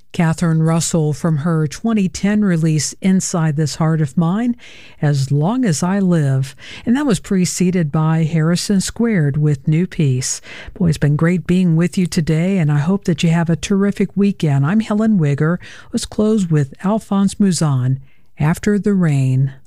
Catherine Russell from her 2010 release Inside This Heart of Mine, As Long as I Live. And that was preceded by Harrison Squared with New Peace. Boy, it's been great being with you today, and I hope that you have a terrific weekend. I'm Helen Wigger. Let's close with Alphonse Mouzon, After the Rain.